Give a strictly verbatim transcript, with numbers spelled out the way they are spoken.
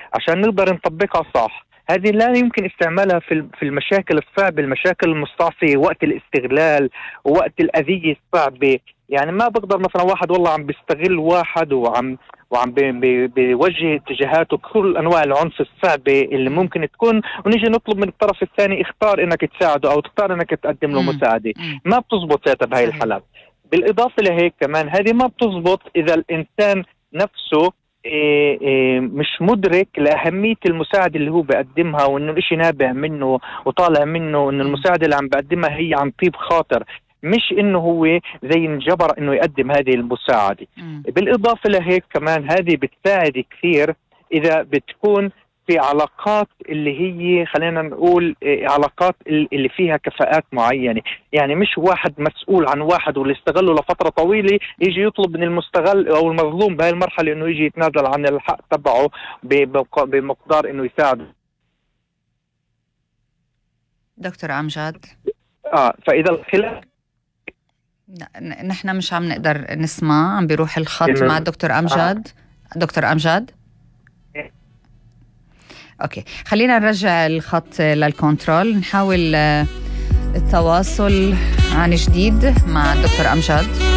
عشان نقدر نطبقها صح. هذه لا يمكن استعمالها في في المشاكل الصعبة، المشاكل المستعصية، وقت الاستغلال ووقت الأذية الصعبة. يعني ما بقدر مثلا واحد والله عم بيستغل واحد وعم وعم بي بي بيوجه اتجاهاته كل انواع العنف الصعبه اللي ممكن تكون، ونيجي نطلب من الطرف الثاني اختار انك تساعده او تختار انك تقدم له مساعده. ما بتزبط ذاتها بهاي الحالات. بالاضافه لهيك كمان هذه ما بتزبط اذا الانسان نفسه إيه إيه مش مدرك لأهمية المساعدة اللي هو بيقدمها، وإنه الإشي نابع منه وطالع منه، إنه المساعدة اللي عم بقدمها هي عن طيب خاطر، مش إنه هو زي انجبر إنه يقدم هذه المساعدة. م. بالإضافة لهيك كمان هذه بتساعد كثير إذا بتكون في علاقات اللي هي خلينا نقول علاقات اللي فيها كفاءات معينة. يعني مش واحد مسؤول عن واحد واللي استغله لفترة طويلة يجي يطلب من المستغل أو المظلوم بهاي المرحلة إنه يجي يتنازل عن الحق تبعه بمقدار إنه يساعده. دكتور أمجد، آه فإذا الخلاف نحن مش عم نقدر نسمع، عم بيروح الخط مع الدكتور أمجد. آه. دكتور أمجد، أوكي خلينا نرجع الخط للكنترول، نحاول التواصل عن جديد مع الدكتور أمجد.